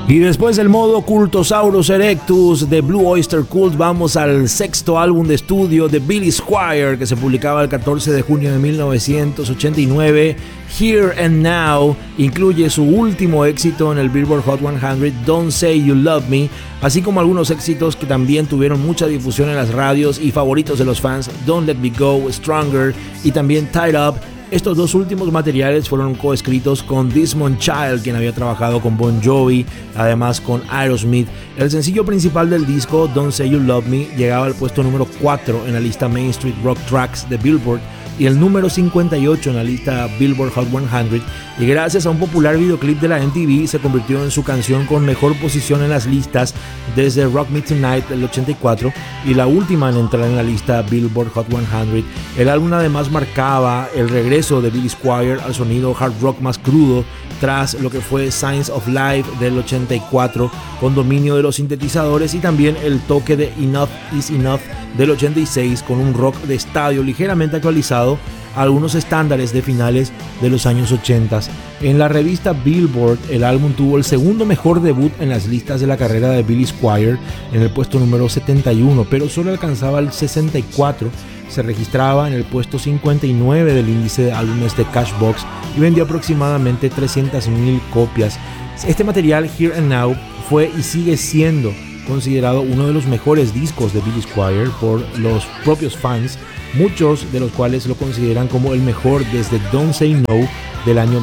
Y después del modo Cultosaurus Erectus de Blue Oyster Cult, vamos al sexto álbum de estudio de Billy Squier, que se publicaba el 14 de junio de 1989. Here and Now incluye su último éxito en el Billboard Hot 100, Don't Say You Love Me, así como algunos éxitos que también tuvieron mucha difusión en las radios y favoritos de los fans, Don't Let Me Go, Stronger y también Tied Up. Estos dos últimos materiales fueron coescritos con Desmond Child, quien había trabajado con Bon Jovi, además con Aerosmith. El sencillo principal del disco, Don't Say You Love Me, llegaba al puesto número 4 en la lista Main Street Rock Tracks de Billboard y el número 58 en la lista Billboard Hot 100, y gracias a un popular videoclip de la MTV se convirtió en su canción con mejor posición en las listas desde Rock Me Tonight del 84 y la última en entrar en la lista Billboard Hot 100. El álbum además marcaba el regreso de Billy Squier al sonido hard rock más crudo tras lo que fue Signs of Life del 84 con dominio de los sintetizadores y también el toque de Enough Is Enough del 86 con un rock de estadio ligeramente actualizado a algunos estándares de finales de los años 80. En la revista Billboard, el álbum tuvo el segundo mejor debut en las listas de la carrera de Billy Squier en el puesto número 71, pero solo alcanzaba el 64. Se registraba en el puesto 59 del índice de álbumes de Cashbox y vendió aproximadamente 300,000 copias. Este material, Here and Now, fue y sigue siendo considerado uno de los mejores discos de Billy Squier por los propios fans, muchos de los cuales lo consideran como el mejor desde Don't Say No del año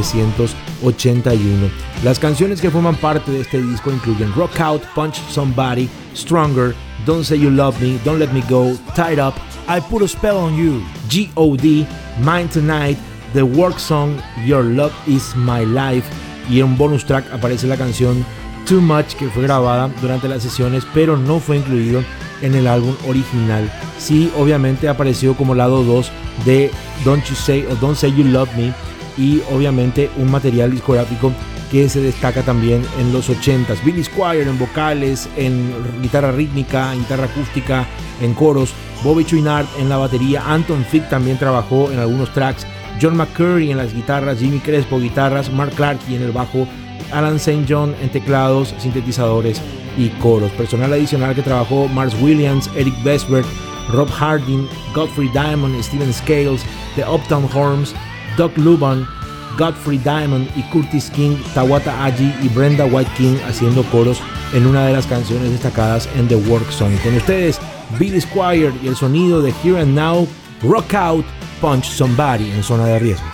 1981. Las canciones que forman parte de este disco incluyen Rock Out, Punch Somebody, Stronger, Don't Say You Love Me, Don't Let Me Go, Tied Up, I Put a Spell on You, G.O.D., Mine Tonight, The Work Song, Your Love Is My Life, y en un bonus track aparece la canción Too Much, que fue grabada durante las sesiones pero no fue incluido en el álbum original. Sí, obviamente apareció como lado 2 de Don't Say You Love Me, y obviamente un material discográfico que se destaca también en los 80s. Billy Squier en vocales, en guitarra rítmica, en guitarra acústica, en coros, Bobby Chouinard en la batería, Anton Fig también trabajó en algunos tracks, John McCurry en las guitarras, Jimmy Crespo guitarras, Mark Clarke en el bajo, Alan St. John en teclados, sintetizadores y coros. Personal adicional que trabajó Mars Williams, Eric Besbert, Rob Harding, Godfrey Diamond, Steven Scales, The Uptown Horns, Doug Luban, Godfrey Diamond y Curtis King, Tawata Aji y Brenda White King haciendo coros en una de las canciones destacadas en The Work Song. Con ustedes, Billy Squier y el sonido de Here and Now, Rock Out, Punch Somebody en Zona de Riesgo.